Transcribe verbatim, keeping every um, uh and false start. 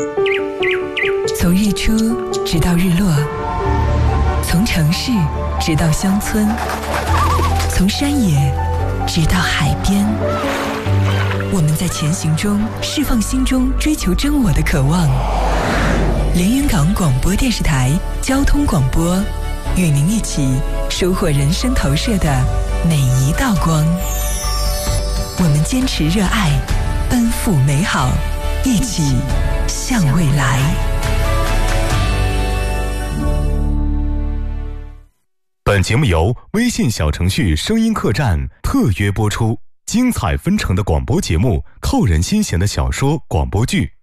从日出直到日落，从城市直到乡村，从山野直到海边，我们在前行中释放心中追求真我的渴望。连云港广播电视台交通广播，与您一起收获人生投射的每一道光。我们坚持热爱，奔赴美好，一起向未来。 本节目由微信小程序声音客栈特约播出，精彩纷呈的广播节目，扣人心弦的小说广播剧，